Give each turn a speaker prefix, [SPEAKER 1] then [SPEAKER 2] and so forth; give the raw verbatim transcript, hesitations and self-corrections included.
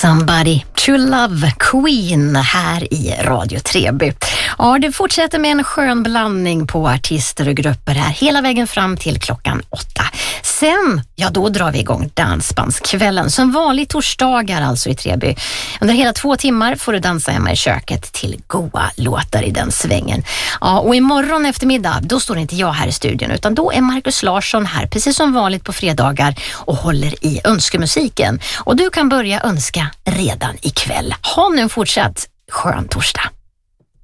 [SPEAKER 1] Somebody to Love, Queen här i Radio Treby. Ja, det fortsätter med en skön blandning på artister och grupper här hela vägen fram till klockan åtta. Sen, ja då drar vi igång dansbandskvällen som vanligt torsdagar alltså i Treby. Under hela två timmar får du dansa hemma i köket till goa låtar i den svängen. Ja, och imorgon eftermiddag, då står inte jag här i studion utan då är Marcus Larsson här precis som vanligt på fredagar och håller i önskemusiken. Och du kan börja önska redan ikväll. Ha nu en fortsatt skön torsdag.